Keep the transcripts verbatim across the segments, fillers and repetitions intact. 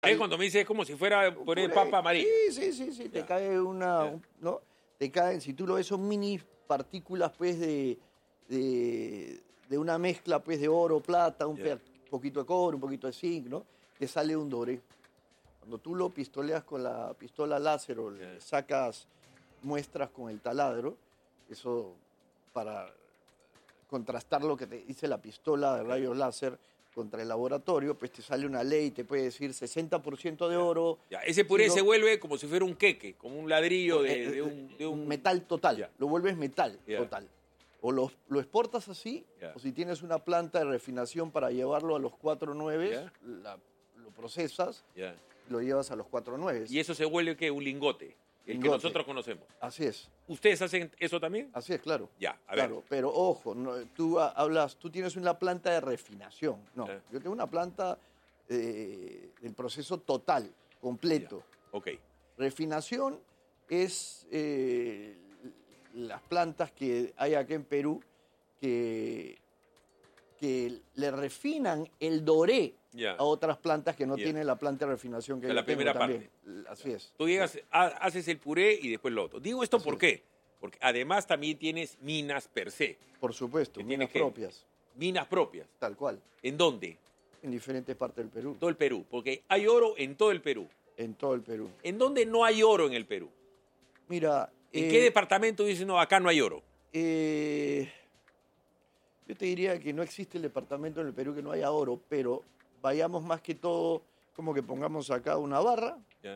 Ahí cuando me dice es como si fuera poner papa amarilla. Sí, sí, sí, sí. Te Ya. cae una, Ya. un- ¿no? Te caen, si tú lo ves, son mini partículas, pues, de, de, de una mezcla, pues, de oro, plata, un Ya. pe- poquito de cobre, un poquito de zinc, ¿no? Te sale un doré. Cuando tú lo pistoleas con la pistola láser o Ya. le sacas muestras con el taladro, eso para contrastar lo que te dice la pistola de rayos láser contra el laboratorio, pues te sale una ley, te puede decir sesenta por ciento de oro. Ya, ese puré si no- se vuelve como si fuera un queque, como un ladrillo de, eh, de eh, un, de un- metal total, Ya. lo vuelves metal Ya. total. O lo, lo exportas así, Ya. o si tienes una planta de refinación para llevarlo a los cuatro nueve, Ya. la- lo procesas, Ya. lo llevas a los cuatro nueve. Y eso se vuelve ¿qué? Un lingote, el que Lingote. nosotros conocemos. Así es, ¿Ustedes hacen eso también? así es, claro. Ya, a ver. Claro, pero ojo, no, tú ha- hablas, tú tienes una planta de refinación. No, Ya. yo tengo una planta eh, del proceso total, completo. Ok. Refinación es eh, las plantas que hay acá en Perú que, que le refinan el doré Ya. a otras plantas que no Ya. tienen la planta de refinación que De yo la tengo primera también. parte. Así es. Tú llegas, ha- haces el puré y después lo otro. Digo esto Así ¿por es. qué? Porque además también tienes minas per se. Por supuesto, Que minas tienes que- propias, Minas propias. tal cual, ¿En dónde? en diferentes partes del Perú, Todo el Perú. Porque hay oro en todo el Perú. en todo el Perú. ¿En dónde no hay oro en el Perú? Mira, ¿En eh, qué departamento dicen, no, acá no hay oro? eh, yo te diría que no existe el departamento en el Perú que no haya oro, pero vayamos más que todo, como que pongamos acá una barra, Ya.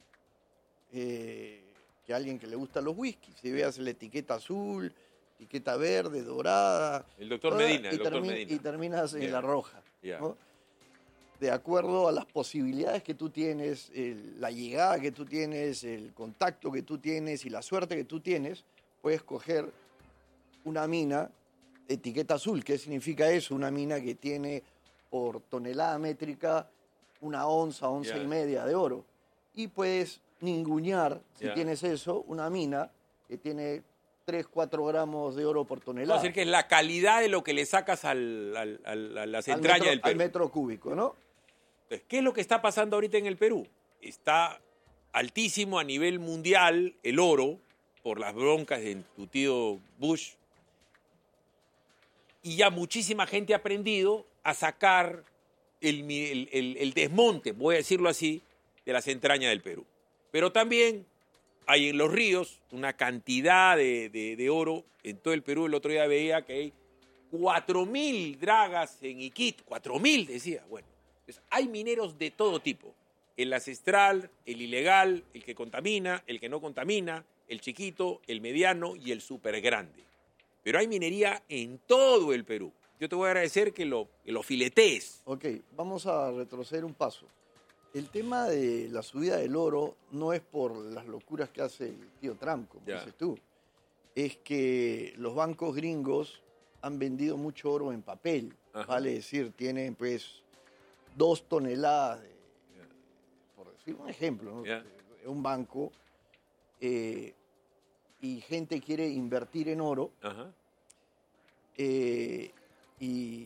eh, que alguien que le gustan los whiskies, si veas la etiqueta azul, etiqueta verde, dorada. El doctor toda, Medina, el y, doctor termi- Medina. y terminas en Ya. la roja. Ya. ¿no? De acuerdo a las posibilidades que tú tienes, el- la llegada que tú tienes, el contacto que tú tienes y la suerte que tú tienes, puedes coger una mina etiqueta azul. ¿Qué significa eso? Una mina que tiene por tonelada métrica una onza, onza Ya. y media de oro. Y puedes ningunear, si Ya. tienes eso, una mina que tiene tres, cuatro gramos de oro por Vamos a tonelada. decir que es la calidad de lo que le sacas al, al- al- a las al entrañas metro, del al Perú. metro cúbico, ¿no? Entonces, ¿qué es lo que está pasando ahorita en el Perú? Está altísimo a nivel mundial el oro por las broncas de tu tío Bush. Y ya muchísima gente ha aprendido a sacar el, mi- el- el- el desmonte, voy a decirlo así, de las entrañas del Perú. Pero también hay en los ríos una cantidad de, de- de oro en todo el Perú. El otro día veía que hay cuatro mil dragas en Iquitos. cuatro mil, decía. Bueno, entonces, hay mineros de todo tipo. El ancestral, el ilegal, el que contamina, el que no contamina, el chiquito, el mediano y el súper grande. Pero hay minería en todo el Perú. Yo te voy a agradecer que lo, que lo filetees. Ok, vamos a retroceder un paso. El tema de la subida del oro no es por las locuras que hace el tío Trump, como Ya. dices tú. Es que los bancos gringos han vendido mucho oro en papel. Ajá. Vale decir, tienen pues dos toneladas, de, por decir un ejemplo, ¿no? Ya. de un banco, eh, y gente quiere invertir en oro, Ajá. eh, y,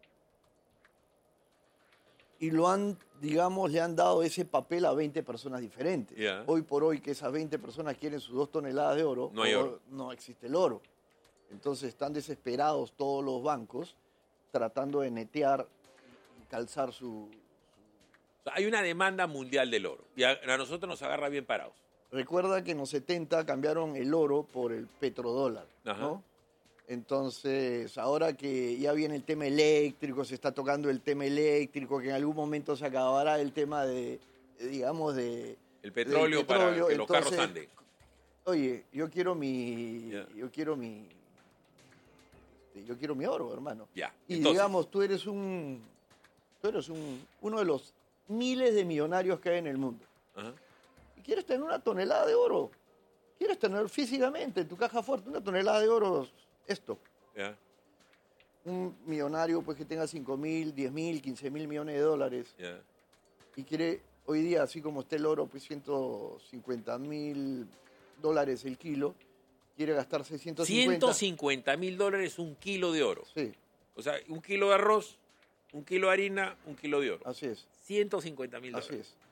y lo han, digamos, le han dado ese papel a veinte personas diferentes. Ya. Hoy por hoy que esas veinte personas quieren sus dos toneladas de oro, No hay o- oro. no existe el oro. Entonces están desesperados todos los bancos tratando de netear y calzar su... O sea, hay una demanda mundial del oro. Y a, a nosotros nos agarra bien parados. Recuerda que en los setenta cambiaron el oro por el petrodólar, Ajá. ¿no? Entonces, ahora que ya viene el tema eléctrico, se está tocando el tema eléctrico, que en algún momento se acabará el tema de, eh, digamos, de... El petróleo, del para petróleo, que los carros entonces, anden. Oye, yo quiero mi... Ya. Yo quiero mi... este, Yo quiero mi oro, hermano. Ya. Y Entonces, digamos, tú eres un... Tú eres un, uno de los miles de millonarios que hay en el mundo. ajá. Y quieres tener una tonelada de oro. Quieres tener físicamente en tu caja fuerte una tonelada de oro, esto. Ya, Un millonario pues que tenga cinco mil, diez mil, quince mil millones de dólares ya. y quiere hoy día, así como está el oro, pues ciento cincuenta mil dólares el kilo, quiere gastar seiscientos cincuenta. ciento cincuenta mil dólares un kilo de oro. Sí, O sea, un kilo de arroz, un kilo de harina, un kilo de oro. así es, ciento cincuenta mil así dólares. es.